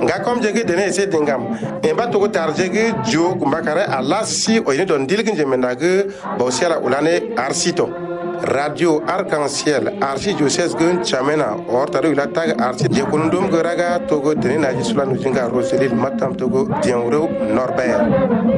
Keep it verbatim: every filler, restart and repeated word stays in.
nga kom jege dene se dingam e ba to tar jege jo kumbakare ala si o ni don dilgin jemenage bo sela ulane arsito radio arc-en-ciel archi joses gun chamena or taru ila tag archi je kunundum goraga togo dene na jisula nujinga roselil matam togo dianwro norbert